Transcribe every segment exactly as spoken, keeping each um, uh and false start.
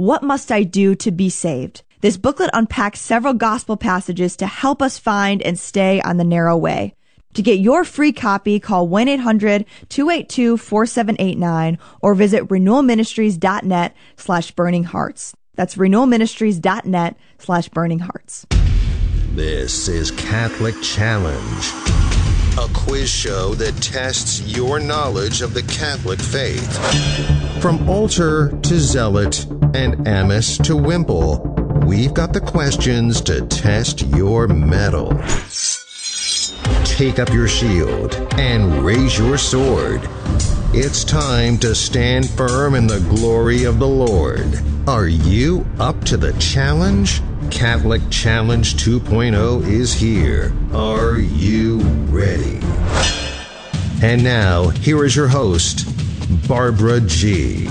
What Must I Do to Be Saved? This booklet unpacks several gospel passages to help us find and stay on the narrow way. To get your free copy, call one eight hundred two eight two four seven eight nine or visit renewalministries.net slash burning hearts. That's renewalministries.net slash burning hearts. This is Catholic Challenge, a quiz show that tests your knowledge of the Catholic faith. From altar to zealot and amice to wimple, we've got the questions to test your mettle. Take up your shield and raise your sword. It's time to stand firm in the glory of the Lord. Are you up to the challenge? Catholic Challenge two point oh is here. Are you ready? And now, here is your host, Barbara G.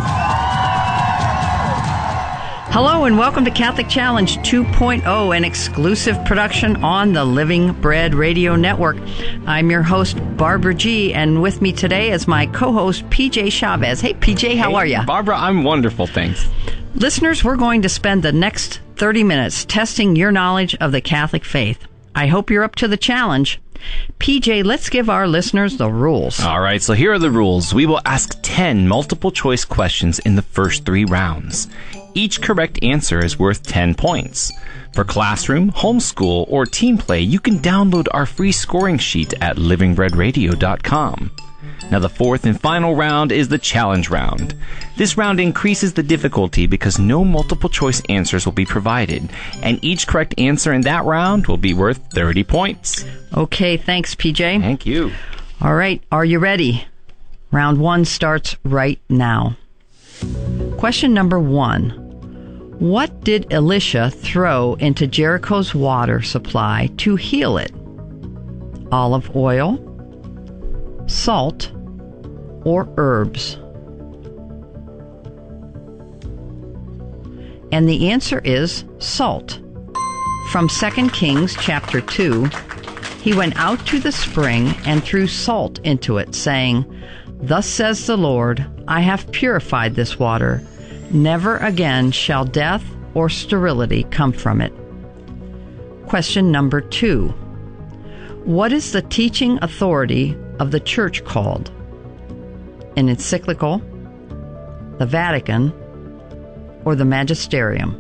Hello and welcome to Catholic Challenge two point oh, an exclusive production on the Living Bread Radio Network. I'm your host, Barbara G., and with me today is my co-host, P J Chavez. Hey, P J, how hey, are you? Barbara, I'm wonderful, thanks. Listeners, we're going to spend the next thirty minutes testing your knowledge of the Catholic faith. I hope you're up to the challenge. P J, let's give our listeners the rules. All right, so here are the rules. We will ask ten multiple-choice questions in the first three rounds. Each correct answer is worth ten points. For classroom, homeschool, or team play, you can download our free scoring sheet at living bread radio dot com. Now, the fourth and final round is the challenge round. This round increases the difficulty because no multiple-choice answers will be provided, and each correct answer in that round will be worth thirty points. Okay, thanks, P J. Thank you. All right, are you ready? Round one starts right now. Question number one. What did Elisha throw into Jericho's water supply to heal it? Olive oil, salt, or herbs? And the answer is salt. From Second Kings chapter two, he went out to the spring and threw salt into it, saying, "Thus says the Lord, I have purified this water. Never again shall death or sterility come from it." Question number two. What is the teaching authority of the Church called? An encyclical, the Vatican, or the Magisterium?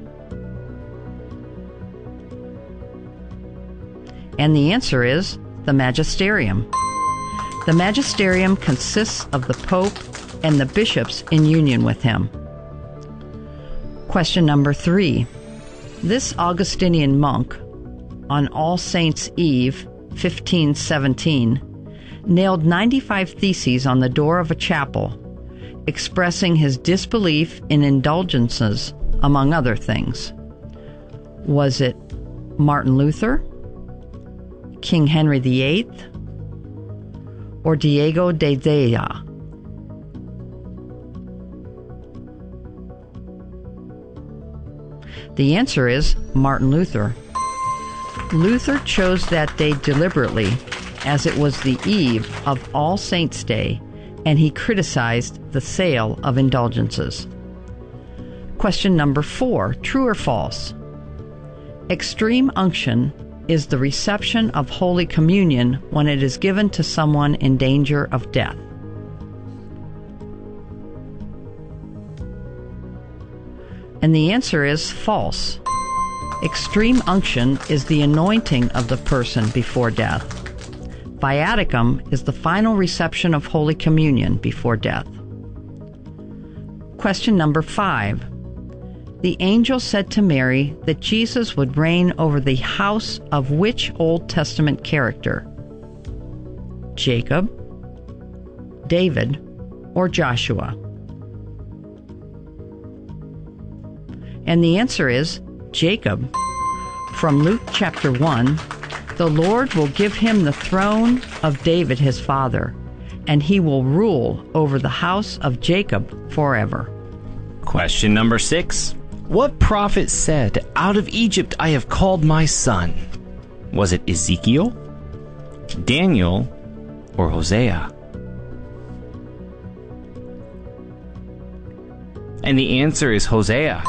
And the answer is the Magisterium. The Magisterium consists of the Pope and the bishops in union with him. Question number three. This Augustinian monk, on All Saints' Eve, fifteen seventeen, nailed ninety-five theses on the door of a chapel, expressing his disbelief in indulgences, among other things. Was it Martin Luther, King Henry the Eighth, or Diego de Dea? The answer is Martin Luther. Luther chose that day deliberately, as it was the eve of All Saints' Day, and he criticized the sale of indulgences. Question number four, true or false? Extreme unction is the reception of Holy Communion when it is given to someone in danger of death. And the answer is false. Extreme unction is the anointing of the person before death. Viaticum is the final reception of Holy Communion before death. Question number five. The angel said to Mary that Jesus would reign over the house of which Old Testament character? Jacob, David, or Joshua? And the answer is Jacob. From Luke chapter one, the Lord will give him the throne of David his father, and he will rule over the house of Jacob forever. Question number six. What prophet said, "Out of Egypt I have called my son"? Was it Ezekiel, Daniel, or Hosea? And the answer is Hosea.